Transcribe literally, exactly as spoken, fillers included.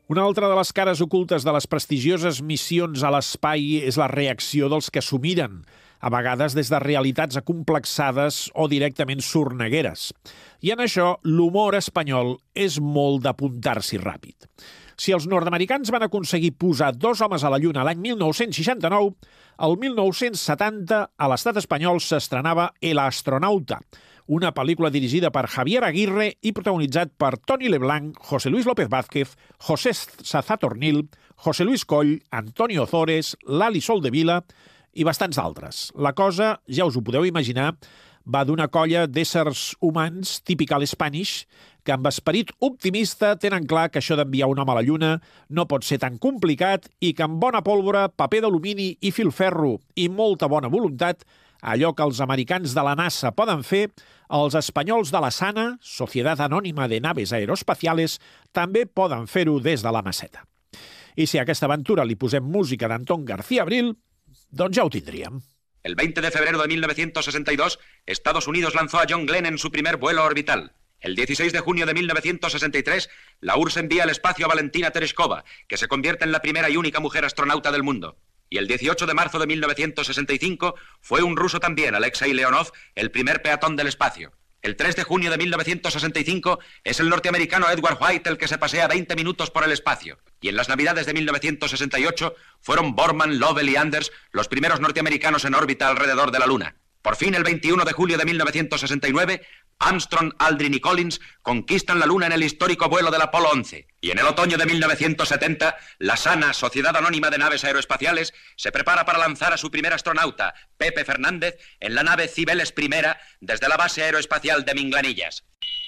Una altra de les cares ocultes de les prestigioses missions a l'espai és la reacció dels que s'ho miren, a vegades des de realitats acomplexades o directament sornegueres. I en això, l'humor espanyol és molt d'apuntar-s'hi ràpid. Si els nord-americans van aconseguir posar dos homes a la Lluna l'any mil nou-cents seixanta-nou, el mil nou-cents setanta a l'estat espanyol s'estrenava El astronauta, una pel·lícula dirigida per Javier Aguirre i protagonitzat per Toni Leblanc, José Luis López Vázquez, José Sazatornil, José Luis Coll, Antonio Ozores, Lali Soldevila i bastants altres. La cosa, ja us ho podeu imaginar, va d'una colla d'éssers humans typical Spanish que amb esperit optimista tenen clar que això d'enviar un home a la Lluna no pot ser tan complicat i que amb bona pólvora, paper d'alumini i filferro i molta bona voluntat, allò que els americans de la NASA poden fer, els espanyols de la SANA, Sociedad Anónima de Naves Aeroespaciales, també poden fer-ho des de la Maceta. I si a aquesta aventura li posem música d'Antón García Abril, doncs ja ho tindríem. El veinte de febrero de mil novecientos sesenta y dos, Estados Unidos lanzó a John Glenn en su primer vuelo orbital. El dieciséis de junio de mil novecientos sesenta y tres, la U R S S envía al espacio a Valentina Tereshkova, que se convierte en la primera y única mujer astronauta del mundo. Y el dieciocho de marzo de mil novecientos sesenta y cinco fue un ruso también, Alexei Leonov, el primer peatón del espacio. El tres de junio de mil novecientos sesenta y cinco es el norteamericano Edward White el que se pasea veinte minutos por el espacio. Y en las navidades de mil novecientos sesenta y ocho fueron Borman, Lovell y Anders los primeros norteamericanos en órbita alrededor de la Luna. Por fin, el veintiuno de julio de mil novecientos sesenta y nueve, Armstrong, Aldrin y Collins conquistan la Luna en el histórico vuelo del Apolo once. Y en el otoño de mil novecientos setenta, la SANA, Sociedad Anónima de Naves Aeroespaciales, se prepara para lanzar a su primer astronauta, Pepe Fernández, en la nave Cibeles I desde la base aeroespacial de Minglanillas.